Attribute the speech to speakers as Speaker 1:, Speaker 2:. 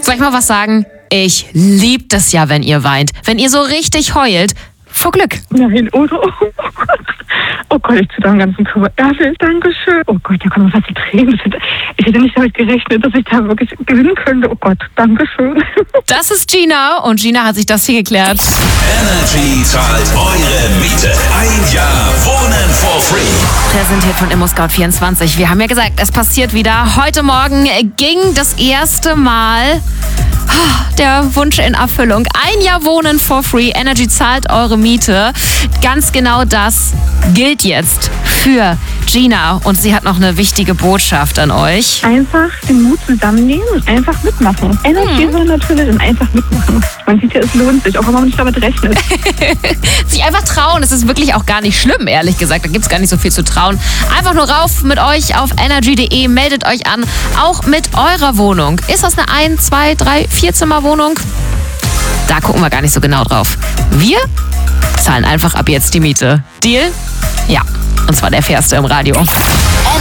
Speaker 1: Soll ich mal was sagen? Ich liebe das ja, wenn ihr weint. Wenn ihr so richtig heult. Vor Glück.
Speaker 2: Nein, oder? Oh Gott, ich tue da am ganzen Körper. Dankeschön. Oh Gott, da kommen fast die Tränen. Ich hätte nicht damit gerechnet, dass ich da wirklich gewinnen könnte. Oh Gott, Dankeschön.
Speaker 1: Das ist Gina und Gina hat sich das hier geklärt.
Speaker 3: Energy zahlt eure Miete. Ein Jahr Wohnen for free.
Speaker 1: Präsentiert von ImmoScout24. Wir haben ja gesagt, es passiert wieder. Heute Morgen ging das erste Mal der Wunsch in Erfüllung. Ein Jahr Wohnen for free. Energy zahlt eure Miete. Ganz genau das gilt jetzt für Gina. Und sie hat noch eine wichtige Botschaft an euch.
Speaker 2: Einfach den Mut zusammennehmen und einfach mitmachen. Energy soll natürlich und einfach mitmachen. Man sieht ja, es lohnt sich, auch wenn man nicht damit rechnet.
Speaker 1: Sich einfach trauen. Es ist wirklich auch gar nicht schlimm, ehrlich gesagt. Da gibt es gar nicht so viel zu trauen. Einfach nur rauf mit euch auf energy.de. Meldet euch an. Auch mit eurer Wohnung. Ist das eine 1, 2, 3, 4 Zimmerwohnung? Da gucken wir gar nicht so genau drauf. Wir zahlen einfach ab jetzt die Miete. Deal? Ja. Und zwar der fairste im Radio.